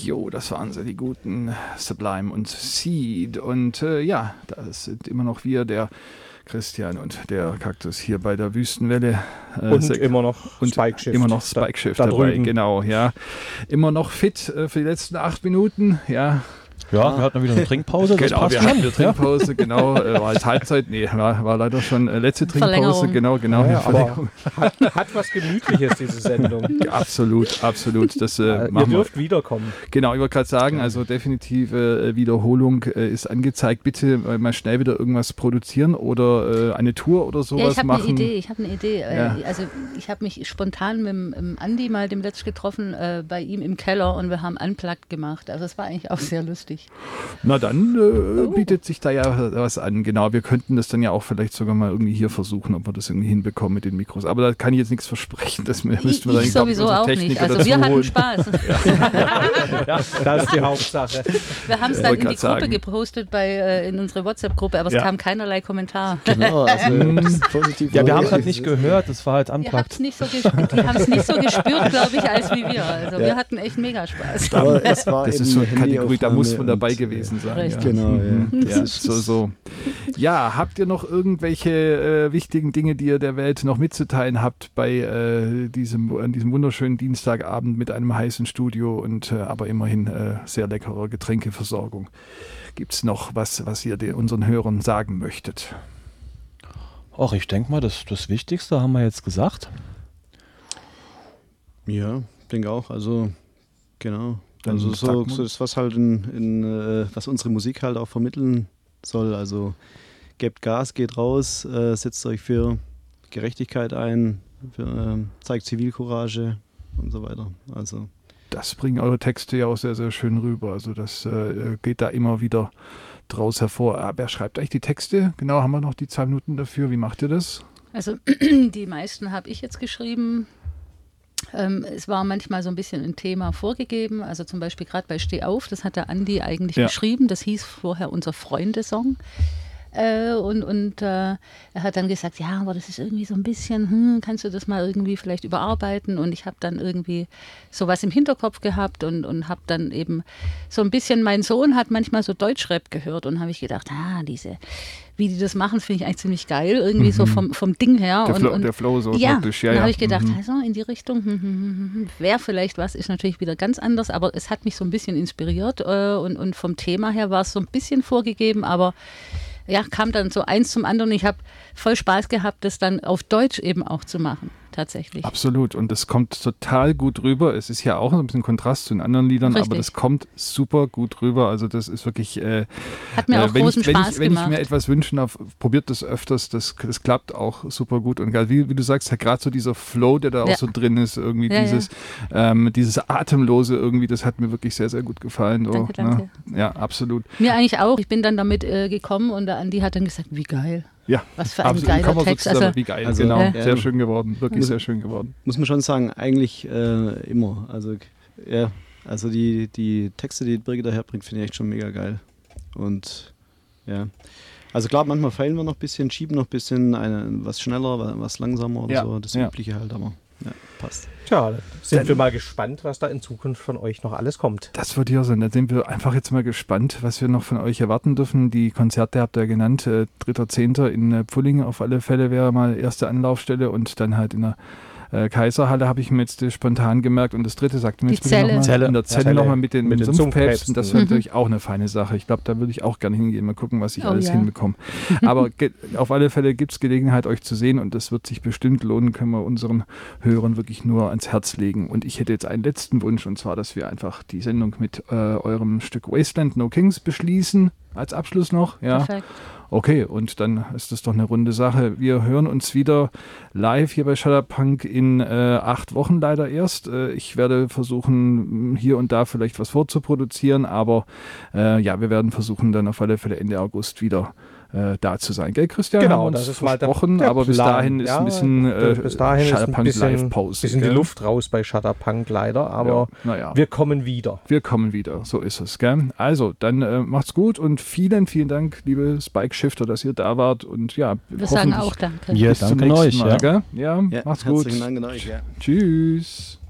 Jo, das waren sie, die guten Sublime und Seed. Und ja, das sind immer noch wir, der Christian und der Kaktus hier bei der Wüstenwelle. Und immer noch Spike Shift. Immer noch Spike Shift da dabei, drüben. genau, ja. Immer noch fit für die letzten 8 Minuten, ja. Ja, wir hatten wieder eine Trinkpause. Das Genau, passt wir schon. hatten eine Trinkpause, genau. War jetzt Halbzeit, nee, war leider schon letzte Trinkpause, genau. Ja, Verlängerung. aber hat was Gemütliches, diese Sendung. Absolut. Das Ihr machen wir. dürft wiederkommen. Genau, ich wollte gerade sagen, also definitive Wiederholung ist angezeigt. Bitte mal schnell wieder irgendwas produzieren oder eine Tour oder sowas machen. Ich habe eine Idee. Ja. Also ich habe mich spontan mit dem Andi mal dem letzten getroffen, bei ihm im Keller, und wir haben Unplugged gemacht. Also es war eigentlich auch sehr lustig. Na dann bietet sich da ja was an. Genau, wir könnten das dann ja auch vielleicht sogar mal irgendwie hier versuchen, ob wir das irgendwie hinbekommen mit den Mikros. Aber da kann ich jetzt nichts versprechen. Das müssten wir dann, Ich sowieso auch nicht. Also wir hatten Spaß. Ja, das ist die Hauptsache. Wir haben es dann in die Gruppe gepostet, in unsere WhatsApp-Gruppe, aber es kam keinerlei Kommentar. Genau, also das ist positiv. Ja, wir haben es halt nicht gehört, das war halt Die unplugged. haben es nicht so gespürt, glaube ich, als wie wir. Also wir hatten echt mega Spaß. Aber es war das eben ist so eine Kategorie, da muss man und, dabei gewesen sein. Ja. Genau, ja. Ja, so. Ja, habt ihr noch irgendwelche wichtigen Dinge, die ihr der Welt noch mitzuteilen habt an diesem wunderschönen Dienstagabend mit einem heißen Studio und aber immerhin sehr leckerer Getränkeversorgung? Gibt es noch was ihr unseren Hörern sagen möchtet? Ach, ich denke mal, das Wichtigste haben wir jetzt gesagt. Ja, ich denke auch. Also, genau. Dann Also so das, was halt was unsere Musik halt auch vermitteln soll. Also gebt Gas, geht raus, setzt euch für Gerechtigkeit ein, zeigt Zivilcourage und so weiter. Also das bringen eure Texte ja auch sehr, sehr schön rüber. Also das geht da immer wieder draus hervor. Wer schreibt eigentlich die Texte? Genau, haben wir noch die 2 Minuten dafür. Wie macht ihr das? Also die meisten habe ich jetzt geschrieben. Es war manchmal so ein bisschen ein Thema vorgegeben. Also zum Beispiel gerade bei Steh auf, das hat der Andi eigentlich geschrieben. Das hieß vorher unser Freundesong. Er hat dann gesagt, ja, aber das ist irgendwie so ein bisschen, kannst du das mal irgendwie vielleicht überarbeiten? Und ich habe dann irgendwie sowas im Hinterkopf gehabt und habe dann eben so ein bisschen, mein Sohn hat manchmal so Deutschrap gehört und habe ich gedacht, wie die das machen, finde ich eigentlich ziemlich geil, irgendwie so vom Ding her. Der Flow so ja, wirklich, ja. Dann habe ich gedacht, also in die Richtung wäre vielleicht was, ist natürlich wieder ganz anders, aber es hat mich so ein bisschen inspiriert und vom Thema her war es so ein bisschen vorgegeben, aber ja, kam dann so eins zum anderen und ich habe voll Spaß gehabt, das dann auf Deutsch eben auch zu machen, tatsächlich. Absolut, und das kommt total gut rüber. Es ist ja auch ein bisschen Kontrast zu den anderen Liedern, Richtig. aber das kommt super gut rüber. Also das ist wirklich... Hat mir auch großen Spaß wenn gemacht. ich mir etwas wünschen darf, probiert das öfters, das klappt auch super gut. Und wie du sagst, gerade so dieser Flow, der da auch so drin ist, irgendwie dieses Atemlose irgendwie, das hat mir wirklich sehr, sehr gut gefallen. Danke. Ne? Ja, absolut. Mir eigentlich auch. Ich bin dann damit gekommen und der Andi hat dann gesagt, wie geil. Ja, was für ein geiler Text. Wie geil, also, genau. Sehr schön geworden, wirklich sehr schön geworden. Muss man schon sagen, eigentlich immer. Also ja, also die Texte, die Birgit daherbringt, finde ich echt schon mega geil. Und ja, also klar, manchmal feilen wir noch ein bisschen, schieben noch ein bisschen was schneller, was langsamer oder so. Das Übliche halt, aber ja, passt. Tja, sind wir mal gespannt, was da in Zukunft von euch noch alles kommt. Das wird hier sein. Da sind wir einfach jetzt mal gespannt, was wir noch von euch erwarten dürfen. Die Konzerte habt ihr ja genannt. 3.10. in Pfullingen auf alle Fälle wäre mal erste Anlaufstelle und dann halt in der Kaiserhalle habe ich mir jetzt spontan gemerkt. Und das dritte sagte mir die jetzt bitte Zelle. Noch mal, in der Zelle nochmal mit den Sumpfpäpsten. Sumpfpäpsten. Das wäre natürlich auch eine feine Sache. Ich glaube, da würde ich auch gerne hingehen. Mal gucken, was ich alles hinbekomme. Aber auf alle Fälle gibt es Gelegenheit, euch zu sehen und das wird sich bestimmt lohnen, können wir unseren Hörern wirklich nur ans Herz legen. Und ich hätte jetzt einen letzten Wunsch und zwar, dass wir einfach die Sendung mit eurem Stück Wasteland No Kings beschließen. Als Abschluss noch. Ja. Perfekt. Okay, und dann ist das doch eine runde Sache. Wir hören uns wieder live hier bei Shutterpunk in 8 Wochen leider erst. Ich werde versuchen, hier und da vielleicht was vorzuproduzieren, aber wir werden versuchen, dann auf alle Fälle Ende August wieder da zu sein. Gell, Christian? Genau, haben wir uns das ist mal versprochen, der aber bis Plan. dahin ist ein bisschen Shutterpunk Live-Pause. Bisschen die Luft raus bei Shutterpunk leider, aber wir kommen wieder. Wir kommen wieder, so ist es. Gell? Also, dann macht's gut und vielen, vielen Dank, liebe Spike Shifter, dass ihr da wart und ja, wir sagen auch danke. Bis zum nächsten Mal, gell? Ja, Ja, macht's gut. Herzlichen Dank an euch. Ja. Tschüss.